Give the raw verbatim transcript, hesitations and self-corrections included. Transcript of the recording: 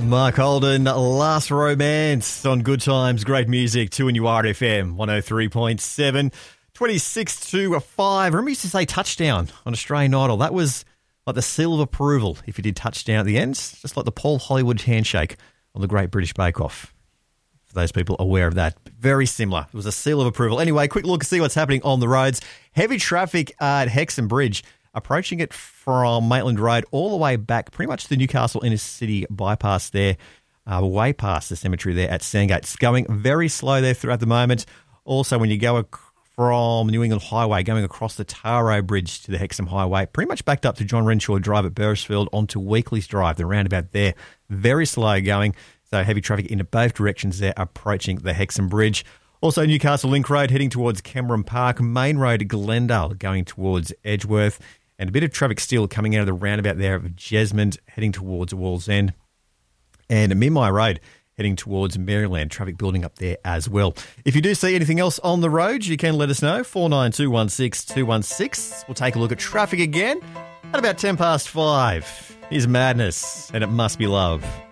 Mark Holden, Last Romance on Good Times, great music, two in your R F M, one oh three point seven, twenty-six to five. Remember you used to say touchdown on Australian Idol. That was like the seal of approval if you did touchdown at the end, just like the Paul Hollywood handshake on the Great British Bake Off. For those people aware of that, very similar. It was a seal of approval. Anyway, quick look to see what's happening on the roads. Heavy traffic at Hexham Bridge, approaching it from Maitland Road all the way back pretty much to the Newcastle Inner City bypass there, uh, way past the cemetery there at Sandgate. It's going very slow there throughout the moment. Also, when you go ac- from New England Highway, going across the Taro Bridge to the Hexham Highway, pretty much backed up to John Renshaw Drive at Beresfield onto Weekly's Drive, the roundabout there. Very slow going. So heavy traffic in both directions there approaching the Hexham Bridge. Also, Newcastle Link Road heading towards Cameron Park, Main Road Glendale going towards Edgeworth, and a bit of traffic still coming out of the roundabout there of Jesmond heading towards Wallsend, and Mimai Road heading towards Maryland. Traffic building up there as well. If you do see anything else on the road, you can let us know. four nine two one six two one six. We'll take a look at traffic again at about ten past five. Here's Madness, and It Must Be Love.